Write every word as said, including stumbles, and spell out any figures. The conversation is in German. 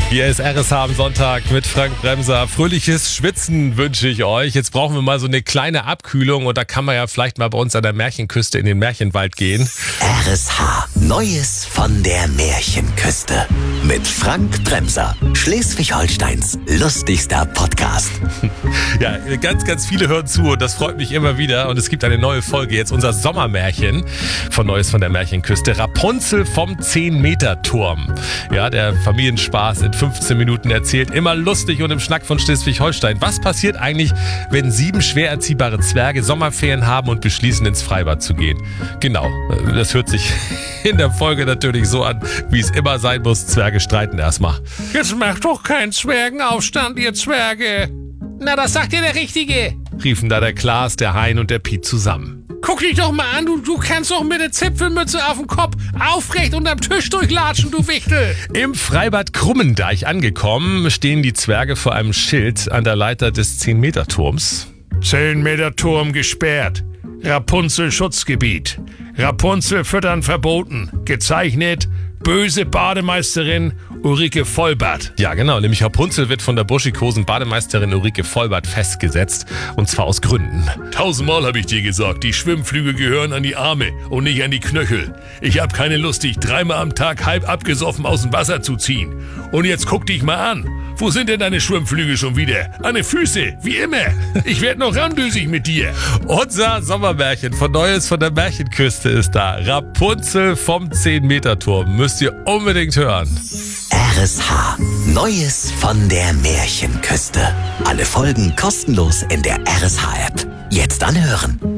Hier ist R S H am Sonntag mit Frank Bremser. Fröhliches Schwitzen wünsche ich euch. Jetzt brauchen wir mal so eine kleine Abkühlung und da kann man ja vielleicht mal bei uns an der Märchenküste in den Märchenwald gehen. R S H, Neues von der Märchenküste. Mit Frank Bremser, Schleswig-Holsteins lustigster Podcast. Ja, ganz, ganz viele hören zu und das freut mich immer wieder. Und es gibt eine neue Folge jetzt, unser Sommermärchen von Neues von der Märchenküste. Rapunzel vom zehn-Meter-Turm. Ja, der Familienspaß in fünfzehn Minuten erzählt. Immer lustig und im Schnack von Schleswig-Holstein. Was passiert eigentlich, wenn sieben schwer erziehbare Zwerge Sommerferien haben und beschließen, ins Freibad zu gehen? Genau, das hört sich in der Folge natürlich so an, wie es immer sein muss. Zwerge streiten erstmal. Jetzt macht doch keinen Zwergenaufstand, ihr Zwerge. Na, das sagt ja der Richtige, riefen da der Klaas, der Hein und der Piet zusammen. Guck dich doch mal an, du, du kannst doch mit der Zipfelmütze auf dem Kopf aufrecht unterm Tisch durchlatschen, du Wichtel. Im Freibad Krummendeich angekommen, stehen die Zwerge vor einem Schild an der Leiter des zehn-Meter-Turms. zehn-Meter-Turm gesperrt. Rapunzel Schutzgebiet. Rapunzel füttern verboten. Gezeichnet böse Bademeisterin Ulrike Vollbart. Ja, genau. Nämlich Rapunzel wird von der burschikosen Bademeisterin Ulrike Vollbart festgesetzt. Und zwar aus Gründen. Tausendmal habe ich dir gesagt, die Schwimmflügel gehören an die Arme und nicht an die Knöchel. Ich habe keine Lust, dich dreimal am Tag halb abgesoffen aus dem Wasser zu ziehen. Und jetzt guck dich mal an. Wo sind denn deine Schwimmflügel schon wieder? An den Füße, wie immer. Ich werd noch randösig mit dir. Unser Sommermärchen von Neues von der Märchenküste ist da. Rapunzel vom zehn-Meter-Turm. Müsst ihr unbedingt hören. R S H, Neues von der Märchenküste. Alle Folgen kostenlos in der R S H-App. Jetzt anhören.